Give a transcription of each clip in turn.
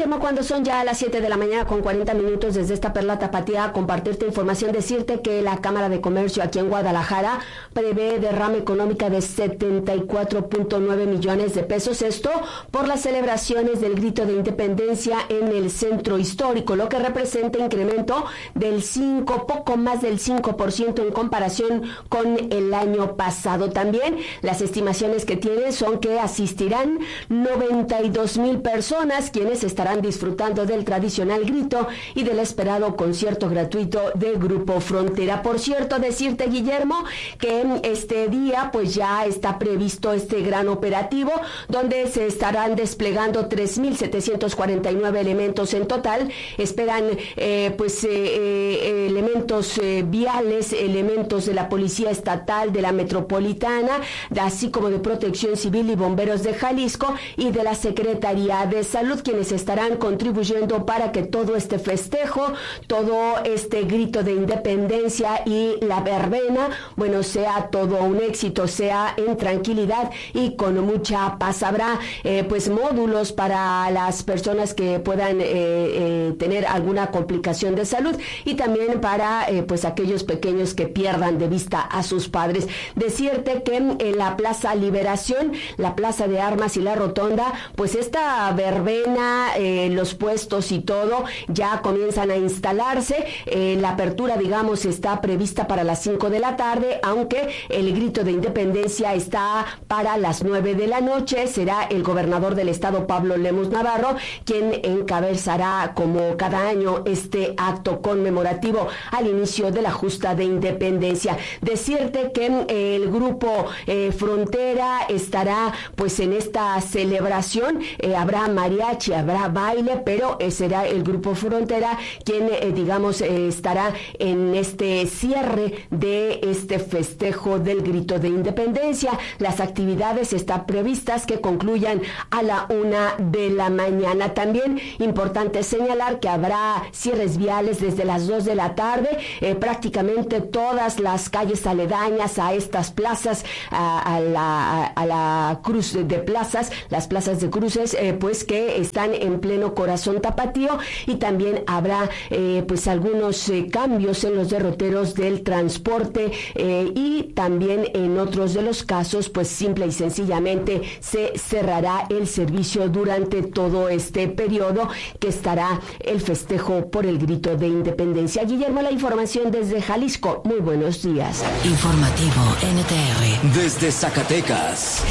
Guillermo, cuando son ya las 7 de la mañana con 40 minutos desde esta Perla Tapatía, a compartirte información, decirte que la Cámara de Comercio aquí en Guadalajara prevé derrama económica de 74.9 millones de pesos, esto por las celebraciones del Grito de Independencia en el centro histórico, lo que representa incremento del poco más del 5% en comparación con el año pasado. También las estimaciones que tienen son que asistirán 92,000 personas, quienes estarán disfrutando del tradicional grito y del esperado concierto gratuito de Grupo Frontera. Por cierto, decirte, Guillermo, que este día pues ya está previsto este gran operativo donde se estarán desplegando 3,749 elementos en total. Esperan elementos viales, elementos de la Policía Estatal, de la Metropolitana, así como de Protección Civil y Bomberos de Jalisco y de la Secretaría de Salud, quienes estarán contribuyendo para que todo este festejo, todo este grito de independencia y la verbena, bueno, sea todo un éxito, sea en tranquilidad y con mucha paz. Habrá módulos para las personas que puedan tener alguna complicación de salud y también para aquellos pequeños que pierdan de vista a sus padres. Decirte que en la Plaza Liberación, la Plaza de Armas y la Rotonda, pues esta verbena, los puestos y todo ya comienzan a instalarse. La apertura, digamos, está prevista para las 5 de la tarde, aunque el grito de independencia está para las 9 de la noche. Será el gobernador del estado, Pablo Lemus Navarro, quien encabezará como cada año este acto conmemorativo al inicio de la justa de independencia. Decirte que el grupo Frontera estará pues en esta celebración, habrá mariachi, habrá baile, pero será el grupo Frontera quien estará en este cierre de este festejo del grito de independencia. Las actividades están previstas que concluyan a la 1 de la mañana. También importante señalar que habrá cierres viales desde las 2 de la tarde, prácticamente todas las calles aledañas a estas plazas, a la cruz de plazas, las plazas de cruces, que están en pleno corazón tapatío, y también habrá algunos cambios en los derroteros del transporte y también en otros de los casos pues simple y sencillamente se cerrará el servicio durante todo este periodo que estará el festejo por el grito de independencia. Guillermo, la información desde Jalisco. Muy buenos días. Informativo NTR. Desde Zacatecas.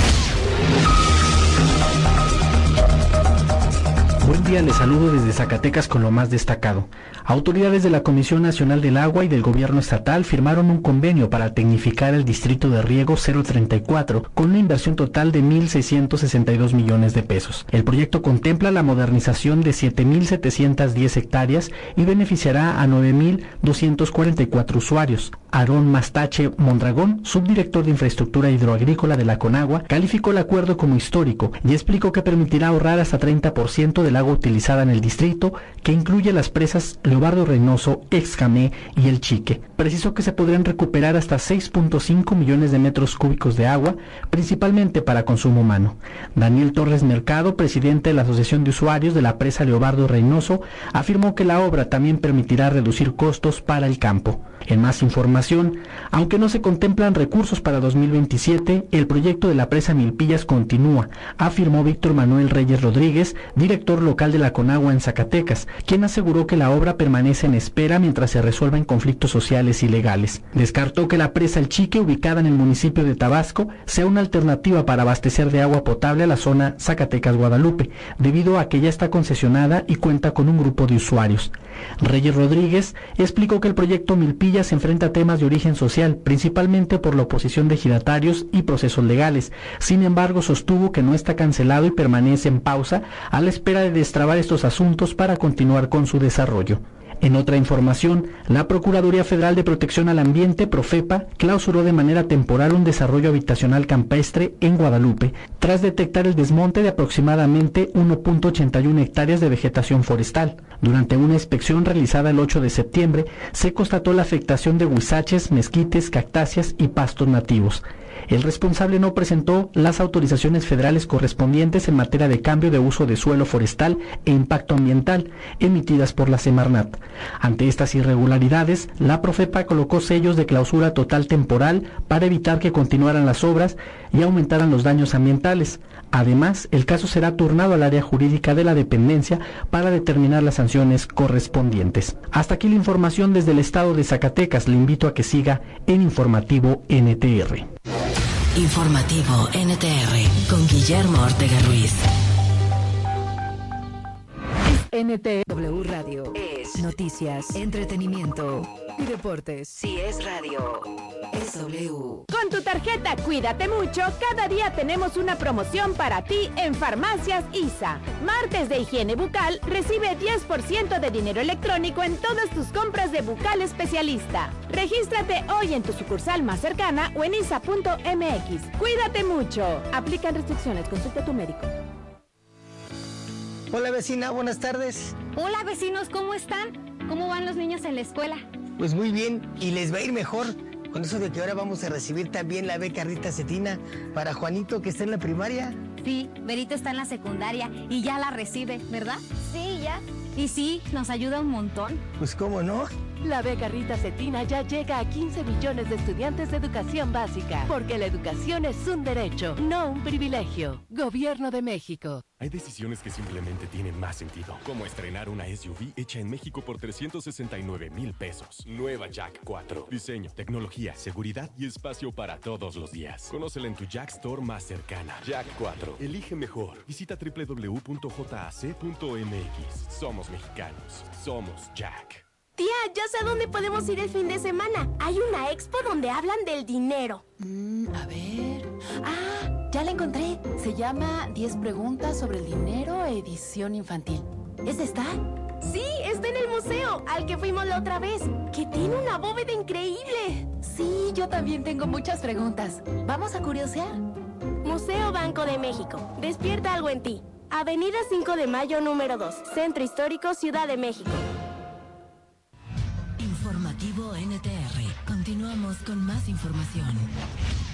Buen día, les saludo desde Zacatecas con lo más destacado. Autoridades de la Comisión Nacional del Agua y del Gobierno Estatal firmaron un convenio para tecnificar el distrito de riego 034 con una inversión total de 1,662 millones de pesos. El proyecto contempla la modernización de 7,710 hectáreas y beneficiará a 9,244 usuarios. Aarón Mastache Mondragón, subdirector de Infraestructura Hidroagrícola de la Conagua, calificó el acuerdo como histórico y explicó que permitirá ahorrar hasta 30% del agua utilizada en el distrito, que incluye las presas Leobardo Reynoso, Excamé y El Chique. Precisó que se podrían recuperar hasta 6.5 millones de metros cúbicos de agua, principalmente para consumo humano. Daniel Torres Mercado, presidente de la Asociación de Usuarios de la presa Leobardo Reynoso, afirmó que la obra también permitirá reducir costos para el campo. En más información, aunque no se contemplan recursos para 2027, el proyecto de la presa Milpillas continúa, afirmó Víctor Manuel Reyes Rodríguez, director local de la Conagua en Zacatecas, quien aseguró que la obra permanece en espera mientras se resuelvan conflictos sociales y legales. Descartó que la presa El Chique, ubicada en el municipio de Tabasco, sea una alternativa para abastecer de agua potable a la zona Zacatecas-Guadalupe, debido a que ya está concesionada y cuenta con un grupo de usuarios. Reyes Rodríguez explicó que el proyecto Milpillas se enfrenta a temas de origen social, principalmente por la oposición de ejidatarios y procesos legales. Sin embargo, sostuvo que no está cancelado y permanece en pausa a la espera de destrabar estos asuntos para continuar con su desarrollo. En otra información, la Procuraduría Federal de Protección al Ambiente, Profepa, clausuró de manera temporal un desarrollo habitacional campestre en Guadalupe, tras detectar el desmonte de aproximadamente 1.81 hectáreas de vegetación forestal. Durante una inspección realizada el 8 de septiembre, se constató la afectación de huizaches, mezquites, cactáceas y pastos nativos. El responsable no presentó las autorizaciones federales correspondientes en materia de cambio de uso de suelo forestal e impacto ambiental emitidas por la Semarnat. Ante estas irregularidades, la Profepa colocó sellos de clausura total temporal para evitar que continuaran las obras y aumentaran los daños ambientales. Además, el caso será turnado al área jurídica de la dependencia para determinar las sanciones correspondientes. Hasta aquí la información desde el estado de Zacatecas. Le invito a que siga en Informativo NTR. Informativo NTR con Guillermo Ortega Ruiz. NTW Radio es noticias, entretenimiento y deportes. Si es radio, es W. Con tu tarjeta Cuídate Mucho, cada día tenemos una promoción para ti en Farmacias ISA. Martes de higiene bucal, recibe 10% de dinero electrónico en todas tus compras de bucal especialista. Regístrate hoy en tu sucursal más cercana o en isa.mx. Cuídate mucho. Aplican restricciones, consulta a tu médico. Hola vecina, buenas tardes. Hola vecinos, ¿cómo están? ¿Cómo van los niños en la escuela? Pues muy bien, y les va a ir mejor con eso de que ahora vamos a recibir también la beca Rita Cetina para Juanito, que está en la primaria. Sí, Berito está en la secundaria y ya la recibe, ¿verdad? Sí, ya. Y sí, nos ayuda un montón. Pues cómo no. La beca Rita Cetina ya llega a 15 millones de estudiantes de educación básica, porque la educación es un derecho, no un privilegio. Gobierno de México. Hay decisiones que simplemente tienen más sentido, como estrenar una SUV hecha en México por 369,000 pesos. Nueva Jack 4. Diseño, tecnología, seguridad y espacio para todos los días. Conócela en tu Jack Store más cercana. Jack 4. Elige mejor. Visita www.jac.mx. Somos mexicanos. Somos Jack. Tía, ya sé a dónde podemos ir el fin de semana. Hay una expo donde hablan del dinero. A ver... ¡Ah! Ya la encontré. Se llama 10 preguntas sobre el dinero, edición infantil. ¿Es esta? Sí, está en el museo, al que fuimos la otra vez, que tiene una bóveda increíble. Sí, yo también tengo muchas preguntas. ¿Vamos a curiosear? Museo Banco de México. Despierta algo en ti. Avenida 5 de Mayo, número 2. Centro Histórico, Ciudad de México. Informativo NTR. Continuamos con más información.